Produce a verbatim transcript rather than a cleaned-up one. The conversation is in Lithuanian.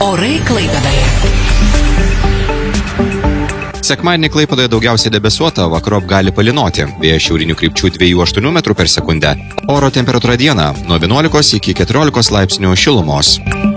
Orai Klaipėdoje. Sekmadienį Klaipėdoje daugiausiai debesuota, vakarop gali palynoti. Vėjas šiaurinių krypčių dviejų aštuonių metrų per sekundę. Oro temperatūra dieną nuo vienuolikos iki keturiolikos laipsnių šilumos.